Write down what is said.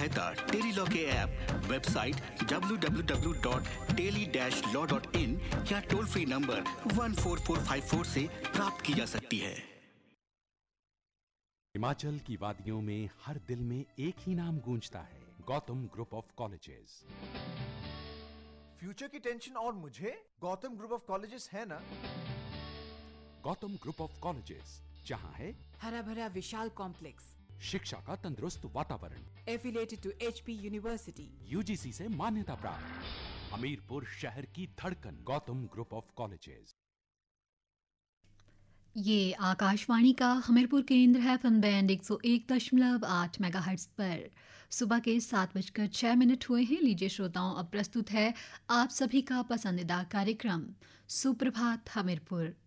सहायता tele law के app, website www.teli-law.in या टोल फ्री नंबर 14454 से प्राप्त की जा सकती है। हिमाचल की वादियों में हर दिल में एक ही नाम गूंजता है, Gautam group of colleges. Future की टेंशन और मुझे गौतम ग्रुप ऑफ कॉलेजेस है ना। गौतम ग्रुप ऑफ कॉलेजेस, जहां है हरा भरा विशाल कॉम्प्लेक्स, शिक्षा का तंदुरुस्त वातावरण, affiliated to HP university, UGC से मान्यता प्राप्त, हमीरपुर शहर की धड़कन, गौतम ग्रुप ऑफ कॉलेजेस। ये आकाशवाणी का हमीरपुर केंद्र है। FM बैंड 101.8 मेगाहर्ट्ज पर सुबह के 7:06 हुए हैं। लीजिए श्रोताओं, अब प्रस्तुत है आप सभी का पसंदीदा कार्यक्रम सुप्रभात हमीरपुर।